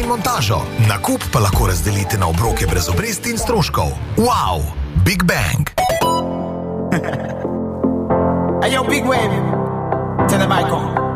in montažo. Nakup pa lahko razdelite na obroke brez obresti in stroškov. Wow! Big Bang! Hey, yo, Big Wave. Tell them I come.